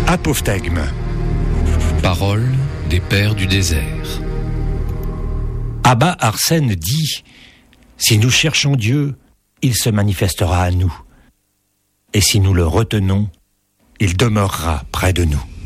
Apophthegme. Parole des pères du désert. Abba Arsène dit : si nous cherchons Dieu, il se manifestera à nous. Et si nous le retenons, il demeurera près de nous.